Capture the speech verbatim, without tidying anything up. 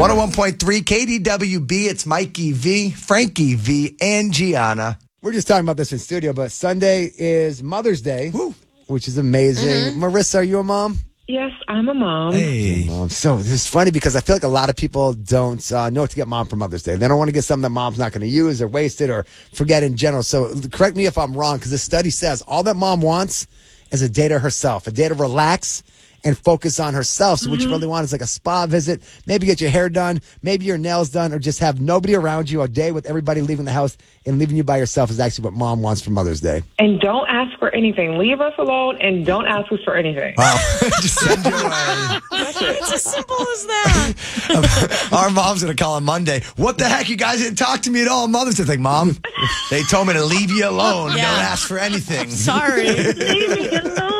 one oh one point three K D W B. It's Mikey V, Frankie V, and Gianna. We're just talking about this in studio, but Sunday is Mother's Day, Woo. which is amazing. Mm-hmm. Marissa, are you a mom? Yes, I'm a mom. Hey. Mom. So this is funny because I feel like a lot of people don't uh, know what to get mom for Mother's Day. They don't want to get something that mom's not going to use or waste it or forget in general. So correct me if I'm wrong, because this study says all that mom wants is a day to herself, a day to relax and focus on herself. So mm-hmm. what you really want is like a spa visit, maybe get your hair done, maybe your nails done, or just have nobody around you. A day with everybody leaving the house and leaving you by yourself is actually what mom wants for Mother's Day. And don't ask for anything. Leave us alone and don't ask us for anything. Wow. Just send you away. It's as simple as that. Our mom's going to call on Monday. What the heck? You guys didn't talk to me at all on Mother's Day. Like, Mom, they told me to leave you alone. Yeah. Don't ask for anything. Sorry. Leave me alone.